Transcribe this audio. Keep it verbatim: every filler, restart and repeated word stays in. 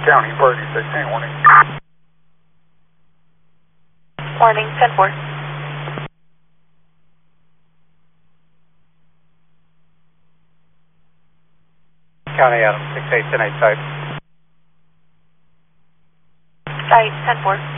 County, Birdie sixteen, warning. Warning, ten four. County Adam, six eight, ten eight, site. Site, ten four.